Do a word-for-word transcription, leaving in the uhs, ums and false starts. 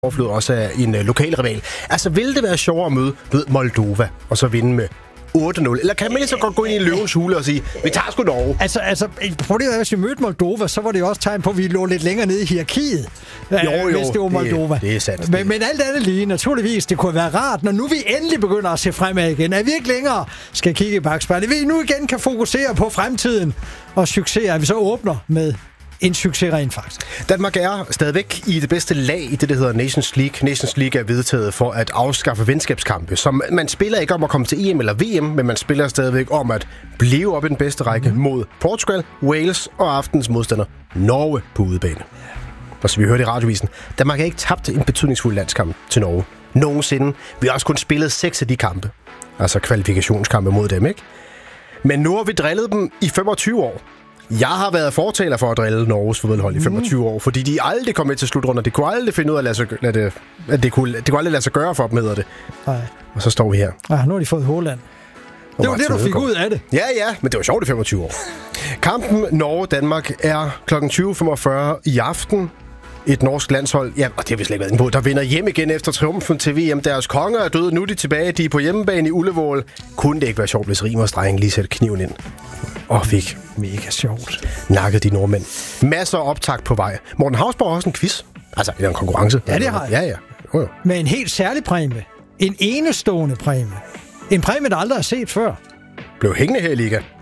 overflod også af en uh, lokal rival. Altså, vil det være sjovere at møde ved Moldova og så vinde med otte nul? Eller kan man lige så godt gå ind i en løvens hule og sige, vi tager sgu Norge? Altså, altså problemet er, hvis vi mødte Moldova, så var det jo også tegn på, at vi lå lidt længere nede i hierarkiet. Jo, jo, hvis det var Moldova. Det, det er sandt. Men, men alt andet lige, naturligvis, det kunne være rart, når nu vi endelig begynder at se fremad igen, at vi ikke længere skal kigge i bagspejlet. Vi nu igen kan fokusere på fremtiden og succeser, at vi så åbner med en succes rent faktisk. Danmark er stadigvæk i det bedste lag i det, der hedder Nations League. Nations League er vedtaget for at afskaffe venskabskampe. Så man spiller ikke om at komme til E M eller V M, men man spiller stadigvæk om at blive op i den bedste række mm. mod Portugal, Wales og aftens modstander Norge på udebane. Og så vi hørte i radiovisen, Danmark har ikke tabt en betydningsfuld landskamp til Norge nogensinde. Vi har også kun spillet seks af de kampe. Altså kvalifikationskampe mod dem, ikke? Men nu har vi drillet dem i femogtyve år. Jeg har været fortaler for at drille Norges fodboldhold i femogtyve år, fordi de aldrig kom med til slutrunder. Det kunne aldrig finde ud af at lade sig, lade det, at det kunne, det kunne aldrig lade sig gøre for dem, hedder det. Nej. Og så står vi her. Ja, nu har de fået Haaland. Det var det, du fik ud af det. Ja, ja, men det var sjovt i femogtyve år. Kampen Norge-Danmark er klokken tyve femogfyrre i aften. Et norsk landshold, ja, og det har vi slet ikke været inde på, der vinder hjem igen efter triumfen til V M. Deres konger er døde, nu er de tilbage, de er på hjemmebane i Ullevål. Kunne det ikke være sjovt, hvis Rimers dreng lige sætte kniven ind? Og fik mega sjovt nakket de nordmænd. Masser af optakt på vej. Morten Hausborg har også en quiz. Altså, det er en konkurrence. Ja, det har jeg. Ja, ja. Jo, jo. Med en helt særlig præmie. En enestående præmie. En præmie, der aldrig er set før. Blev hængende her i liga.